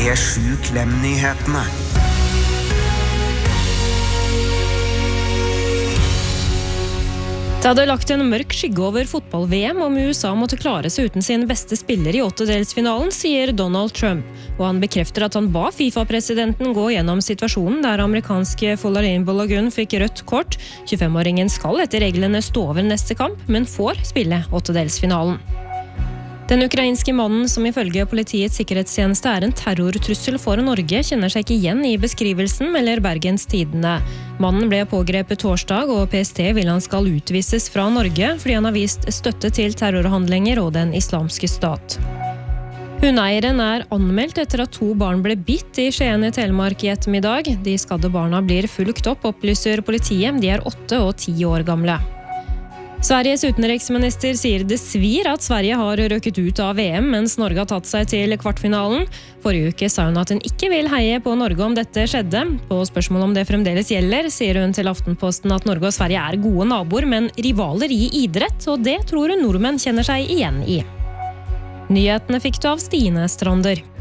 P7-Klem-nyhetene. Det hadde lagt en mørk skygge over fotball-VM om USA måtte klare seg uten sin beste spiller i åttedelsfinalen, sier Donald Trump. Og han bekrefter at han ba FIFA-presidenten gå gjennom situasjonen der amerikanske Folarin Balogun fikk rødt kort. 25-åringen skal etter reglene stå over neste kamp, men får spille åttedelsfinalen. Den ukrainske mannen, som ifølge politiets sikkerhetstjeneste er en terrortrussel for Norge, kjenner seg ikke igjen i beskrivelsen, melder Bergens Tidende. Mannen ble pågrepet torsdag, og PST vil han skal utvises fra Norge, fordi han har vist støtte til terrorhandlinger og den islamske stat. Hundeeieren er anmeldt etter at 2 barn ble bitt i Skien i Telemark i ettermiddag. De skadde barna blir fulgt opp, opplyser politiet. De er 8 og 10 år gamle. Sveriges utenriksminister sier det svir at Sverige har røkket ut av VM, mens Norge har tatt seg til kvartfinalen. Forrige uke sa hun at hun ikke vil heie på Norge om dette skjedde. På spørsmål om det fremdeles gjelder, sier hun til Aftenposten at Norge og Sverige er gode naboer, men rivaler i idrett, og det tror hun nordmenn kjenner seg igjen i. Nyhetene fikk du av Stine Strander.